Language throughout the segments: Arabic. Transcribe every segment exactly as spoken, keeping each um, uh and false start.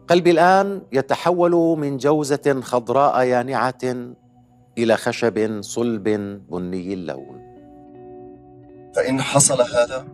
قلبي الآن يتحول من جوزة خضراء يانعة إلى خشب صلب بني اللون. فإن حصل هذا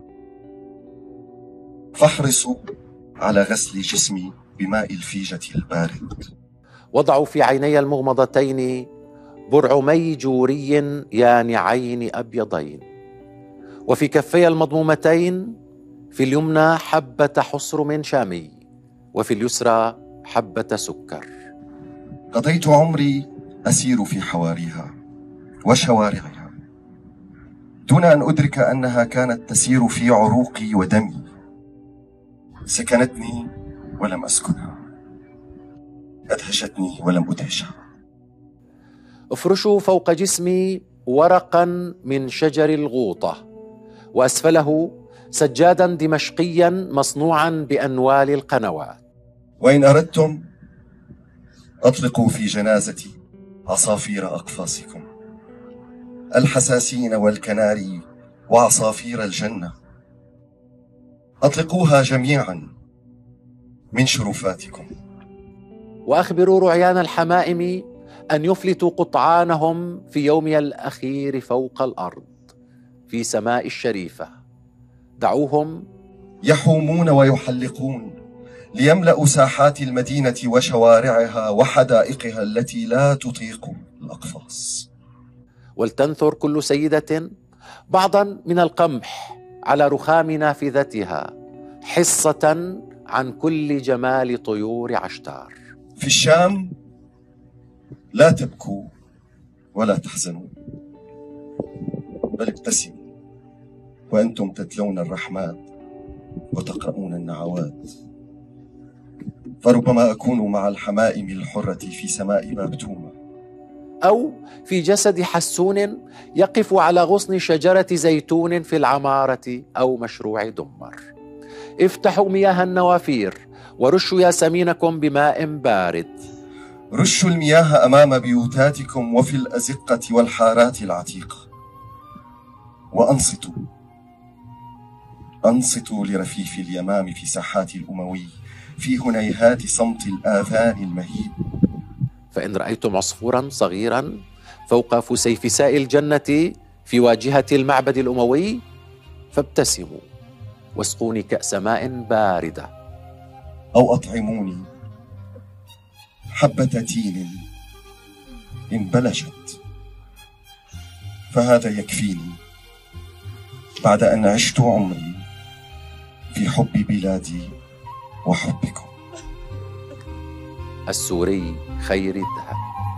فاحرصوا على غسل جسمي بماء الفيجة البارد. وضعوا في عيني المغمضتين برعمي جوري يانعين أبيضين، وفي كفي المضمومتين في اليمنى حبة حصرم شامي، وفي اليسرى حبة سكر. قضيت عمري أسير في حواريها وشوارعها دون أن أدرك أنها كانت تسير في عروقي ودمي. سكنتني ولم أسكنها، أدهشتني ولم أدهشها. افرشوا فوق جسمي ورقا من شجر الغوطة، وأسفله سجادا دمشقيا مصنوعا بأنوال القنوات. وإن أردتم أطلقوا في جنازتي عصافير أقفاصكم، الحساسين والكناري وعصافير الجنة، أطلقوها جميعا من شرفاتكم. وأخبروا رعيان الحمائم أن يفلتوا قطعانهم في يومي الأخير فوق الأرض في سماء الشريفة. دعوهم يحومون ويحلقون ليملأوا ساحات المدينة وشوارعها وحدائقها التي لا تطيق الأقفاص. ولتنثر كل سيدة بعضا من القمح على رخام نافذتها حصة عن كل جمال طيور عشتار. في الشام لا تبكوا ولا تحزنوا، بل ابتسموا وأنتم تتلون الرحمات وتقرؤون النعوات، فربما أكون مع الحمائم الحرة في سماء بابتومة، أو في جسد حسون يقف على غصن شجرة زيتون في العمارة أو مشروع دمر. افتحوا مياه النوافير ورشوا ياسمينكم بماء بارد. رشوا المياه أمام بيوتاتكم وفي الأزقة والحارات العتيقة، وأنصتوا أنصتوا لرفيف اليمام في ساحات الأموي في هنيهات صمت الآذان المهيب. فإن رأيتم عصفورا صغيرا فوق فسيفساء الجنة في واجهة المعبد الأموي فابتسموا واسقوني كأس ماء باردة، أو أطعموني حبة تين إن بلجت، فهذا يكفيني بعد أن عشت عمري في حب بلادي وحبكم. السوري خير الذهب.